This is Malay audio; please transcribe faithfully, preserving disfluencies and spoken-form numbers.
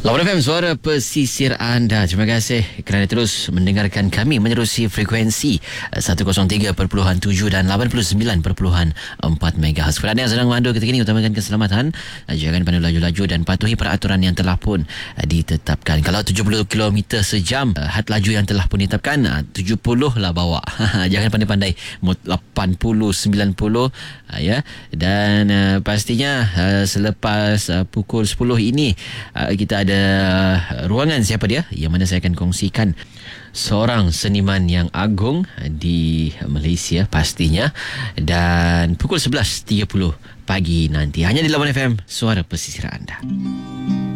Lawan F M, suara pesisir anda. Terima kasih kerana terus mendengarkan kami menerusi frekuensi seratus tiga perpuluhan tujuh dan lapan puluh sembilan perpuluhan empat megahertz. Kepada anda yang sedang memandu ketika ini, utamakan keselamatan, jangan pandu laju-laju dan patuhi peraturan yang telah pun ditetapkan. Kalau tujuh puluh kilometer sejam had laju yang telah pun ditetapkan, tujuh puluh lah bawa. Jangan pandai-pandai lapan puluh, sembilan puluh ya. Dan uh, pastinya uh, selepas uh, pukul sepuluh ini uh, kita ada ruangan siapa dia yang mana saya akan kongsikan seorang seniman yang agung di Malaysia pastinya, dan pukul sebelas tiga puluh pagi nanti hanya di Lawan F M, suara pesisir anda.